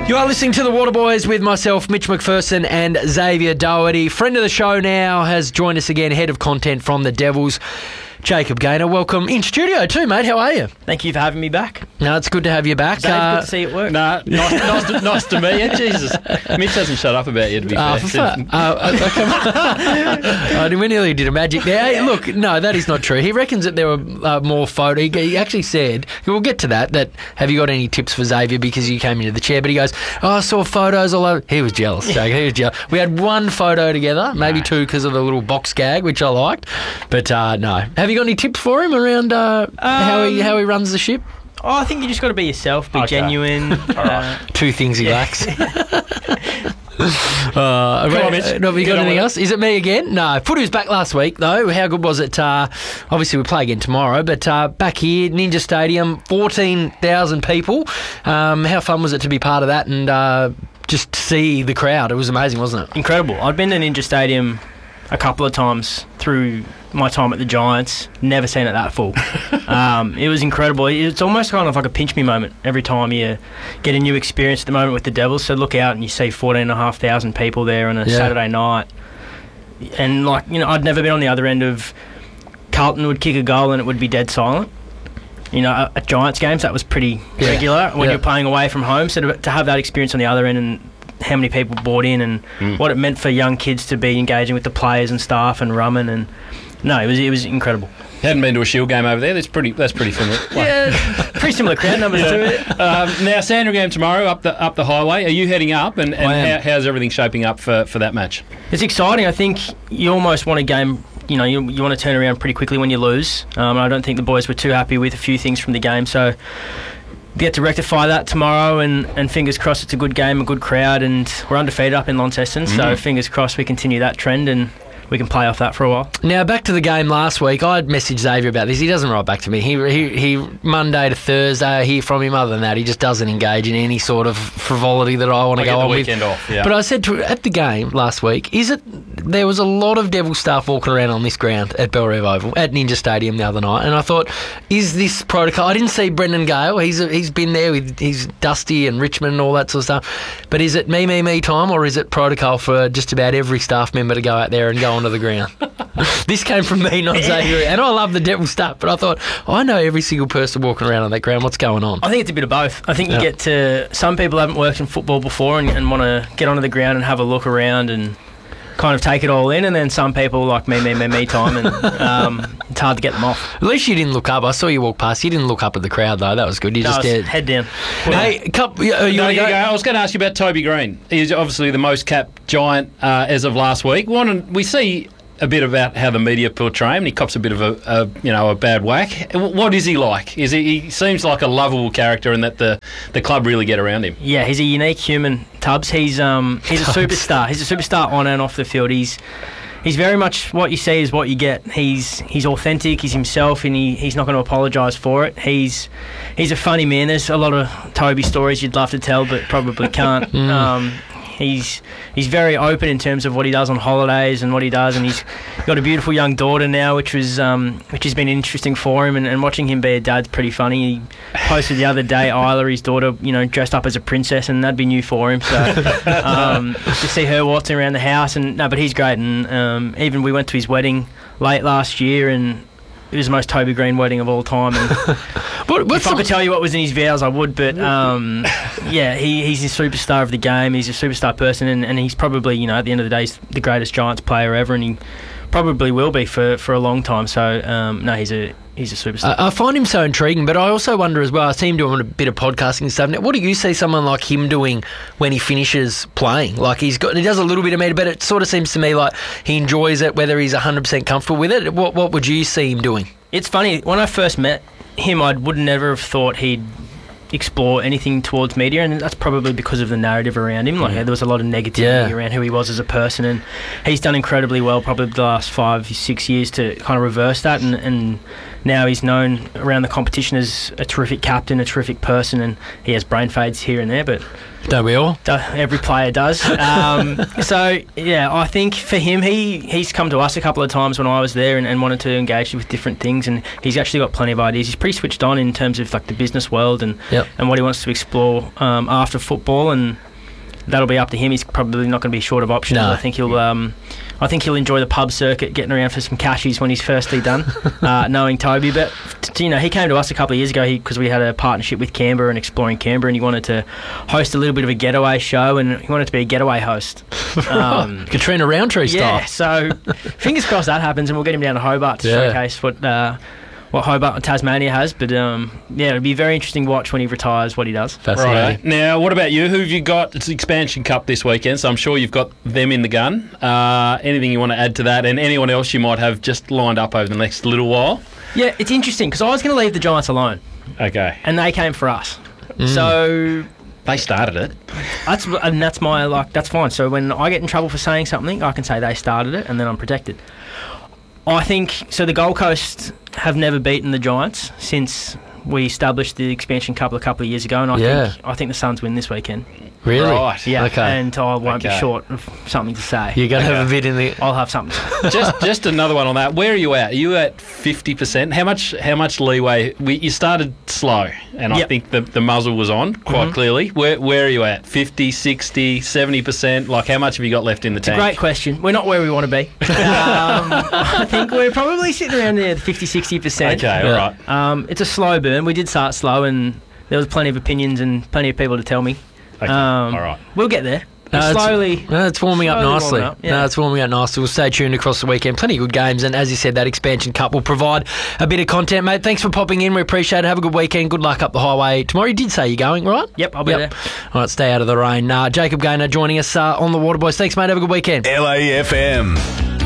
You are listening to The Waterboys with myself, Mitch McPherson, and Xavier Doherty. Friend of the show now has joined us again, head of content from the Devils, Jacob Gaynor. Welcome in studio too, mate. How are you? Thank you for having me back. No, it's good to have you back. Dave, good to see you at work. Nah, nice to meet you. Jesus. Mitch hasn't shut up about you, to be fair. We nearly did a magic there. Hey, look, no, that is not true. He reckons that there were more photos. He actually said, we'll get to that, have you got any tips for Xavier because you came into the chair? But he goes, I saw photos all over. He was jealous, Jake. He was jealous. We had one photo together, maybe two because of the little box gag, which I liked. But no. Have you got any tips for him around how he runs the ship? Oh, I think you just got to be yourself, be genuine. Two things he lacks. Come on, Mitch. Have you got anything else? Is it me again? No. Footy was back last week, though. How good was it? Obviously, we play again tomorrow, but back here, Ninja Stadium, 14,000 people. How fun was it to be part of that and just see the crowd? It was amazing, wasn't it? Incredible. I'd been to Ninja Stadium a couple of times through my time at the Giants. Never seen it that full. It was incredible. It's almost kind of like a pinch me moment every time you get a new experience at the moment with the Devils. So look out and you see 14,500 people there on a Saturday night. And I'd never been on the other end of Carlton would kick a goal and it would be dead silent. At Giants games that was pretty regular when you're playing away from home. So to have that experience on the other end and how many people bought in and what it meant for young kids to be engaging with the players and staff and rumming and it was incredible. Hadn't been to a Shield game over there. That's pretty similar. Pretty similar crowd numbers to it. Now Sandringham tomorrow up the highway. Are you heading up and how's everything shaping up for that match? It's exciting. I think you almost want a game. You want to turn around pretty quickly when you lose. I don't think the boys were too happy with a few things from the game, so we get to rectify that tomorrow and fingers crossed it's a good game, a good crowd, and we're undefeated up in Launceston, so fingers crossed we continue that trend and we can play off that for a while. Now, back to the game last week. I messaged Xavier about this. He doesn't write back to me. He Monday to Thursday, I hear from him. Other than that, he just doesn't engage in any sort of frivolity that I want to go on with. Off, yeah. But I said at the game last week, there was a lot of Devil staff walking around on this ground at Bellrev Oval, at Ninja Stadium the other night, and I thought, is this protocol? I didn't see Brendan Gale. He's been there with his Dusty and Richmond and all that sort of stuff. But is it me time, or is it protocol for just about every staff member to go out there and go onto the ground? This came from me, not Xavier. And I love the Devil stuff, but I thought, I know every single person walking around on that ground. What's going on? I think it's a bit of both. I think you get to... Some people haven't worked in football before and want to get onto the ground and have a look around and kind of take it all in, and then some people like me time, and it's hard to get them off. At least you didn't look up. I saw you walk past. You didn't look up at the crowd, though. That was good. You just head down. Hey, I was going to ask you about Toby Green. He's obviously the most capped Giant as of last week. We see a bit about how the media portray him. He cops a bit of a bad whack. What is he like? He seems like a lovable character, and that the club really get around him. Yeah, he's a unique human, Tubbs. He's a superstar. He's a superstar on and off the field. He's very much what you see is what you get. He's authentic. He's himself, and he's not going to apologise for it. He's a funny man. There's a lot of Toby stories you'd love to tell, but probably can't. He's very open in terms of what he does on holidays and what he does, and he's got a beautiful young daughter now, which has been interesting for him, and watching him be a dad's pretty funny. He posted the other day Isla, his daughter, dressed up as a princess, and that'd be new for him. So to see her waltzing around the house, but he's great, and even we went to his wedding late last year, and it was the most Toby Green wedding of all time. And if I could tell you what was in his vows, I would. But he's a superstar of the game. He's a superstar person, and he's probably, at the end of the day, he's the greatest Giants player ever, and he probably will be for a long time. So he's a superstar. I find him so intriguing, but I also wonder as well, I see him doing a bit of podcasting and stuff. Now, what do you see someone like him doing when he finishes playing? Like he does a little bit of media, but it sort of seems to me like he enjoys it, whether he's 100% comfortable with it. What would you see him doing? It's funny, when I first met him, I would never have thought he'd explore anything towards media, and that's probably because of the narrative around him. Like there was a lot of negativity around who he was as a person, and he's done incredibly well probably the last 5-6 years to kind of reverse that and now he's known around the competition as a terrific captain, a terrific person, and he has brain fades here and there, but Don't we all? every player does. So, yeah, I think for him, he's come to us a couple of times when I was there and wanted to engage with different things, and he's actually got plenty of ideas. He's pretty switched on in terms of like the business world and what he wants to explore after football, and that'll be up to him. He's probably not going to be short of options. No. I think he'll enjoy the pub circuit, getting around for some cashies when he's firstly done, knowing Toby. But he came to us a couple of years ago because we had a partnership with Canberra and Exploring Canberra, and he wanted to host a little bit of a getaway show, and he wanted to be a getaway host. Katrina Roundtree style. Yeah, so fingers crossed that happens, and we'll get him down to Hobart to showcase what Hobart and Tasmania has. But it'll be very interesting to watch when he retires what he does. Fascinating. Right. Now, what about you? Who have you got? It's the Expansion Cup this weekend, so I'm sure you've got them in the gun. Anything you want to add to that, and anyone else you might have just lined up over the next little while? Yeah, it's interesting because I was going to leave the Giants alone, Okay. and they came for us. So They started it. that's fine. So when I get in trouble for saying something, I can say they started it, and then I'm protected. I think so. The Gold Coast have never beaten the Giants since we established the Expansion Cup a couple of years ago, and I think the Suns win this weekend. Really? Right. Yeah, Okay. and I won't be Okay. short of something to say. You're going to have a bit in the... I'll have something. just another one on that. Where are you at? Are you at 50%? How much leeway? You started slow, and I Yep. think the muzzle was on quite clearly. Where are you at? 50, 60, 70%? Like, how much have you got left in the tank? Great question. We're not where we want to be. I think we're probably sitting around there, 50, 60%. Okay, all right. It's a slow burn. We did start slow, and there was plenty of opinions and plenty of people to tell me. Okay, all right. We'll get there. No, Slowly. it's warming up slowly nicely. warming up, yeah. No, it's warming up nicely. We'll stay tuned across the weekend. Plenty of good games, and as you said, that Expansion Cup will provide a bit of content, mate. Thanks for popping in. We appreciate it. Have a good weekend. Good luck up the highway tomorrow. You did say you're going, right? Yep, I'll be there. All right, stay out of the rain. Jacob Gaynor joining us on the Waterboys. Thanks, mate. Have a good weekend. LAFM.